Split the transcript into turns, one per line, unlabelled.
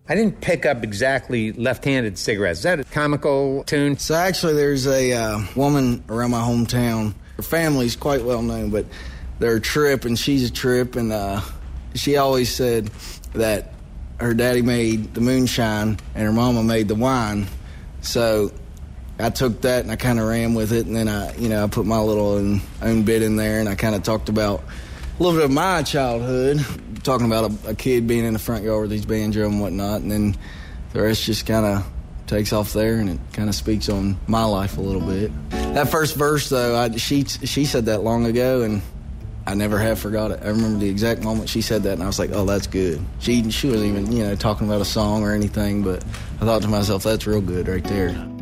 I didn't pick up exactly Left-Handed Cigarettes. Is that a comical tune?
So actually there's a woman around my hometown. Her family's quite well known, but they're a trip and she's a trip, and she always said that her daddy made the moonshine and her mama made the wine. So I took that and I kind of ran with it, and then I put my little own bit in there, and I kind of talked about a little bit of my childhood, talking about a kid being in the front yard with his banjo and whatnot, and then the rest just kind of takes off there, and it kind of speaks on my life a little bit. That first verse, though, she said that long ago, and I never have forgot it. I remember the exact moment she said that, and I was like, oh, that's good. She wasn't even, talking about a song or anything, but I thought to myself, that's real good right there.